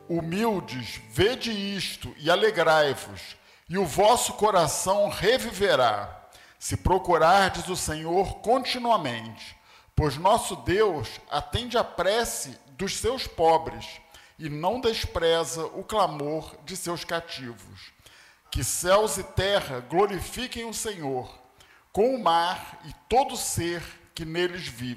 Humildes, vede isto e alegrai-vos, e o vosso coração reviverá, se procurardes o Senhor continuamente, pois nosso Deus atende à prece dos seus pobres e não despreza o clamor de seus cativos. Que céus e terra glorifiquem o Senhor, com o mar e todo ser que neles vive.